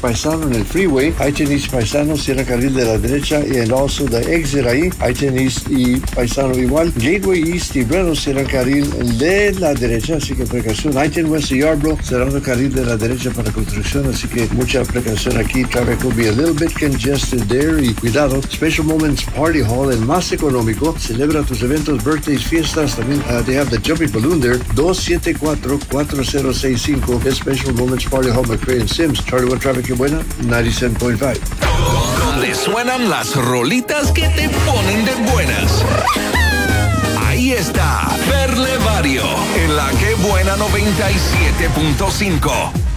Paisano en el freeway. Ahí tenéis Paisano, cierra carril de la derecha y en also the exit ahí tenéis y Paisano igual. Gateway East y Breno cierran carril de la derecha, así que precaución. Ahí tenéis West y Yarborough cerrando carril de la derecha para construcción, así que mucha precaución aquí. Traffic will be a little bit congested there y cuidado. Special Moments Party Hall, el más económico. Celebra tus eventos, birthdays, fiestas. También they have the jumping balloon there. 274-4065. Special Moments Party Hall, McCray and Sims. Charlie One Traffic, qué buena. 97.5. Donde suenan las rolitas que te ponen de buenas. Ahí está, Verle Vario, en la que buena 97.5.